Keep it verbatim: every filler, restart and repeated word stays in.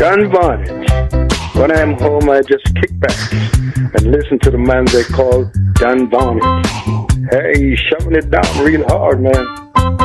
Don Varnage. When I'm home, I just kick back and listen to the man they call Don Varnage. Hey, he's shoving it down real hard, man.